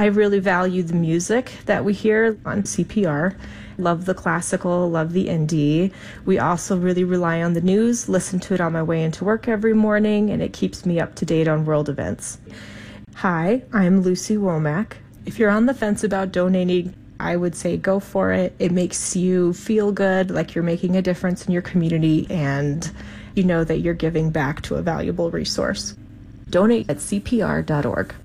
I really value the music that we hear on CPR. Love the classical, love the indie. We also really rely on the news, listen to it on my way into work every morning, and it keeps me up to date on world events. Hi, I'm Lucy Womack. If you're on the fence about donating, I would say go for it. It makes you feel good, like you're making a difference in your community, and you know that you're giving back to a valuable resource. Donate at CPR.org.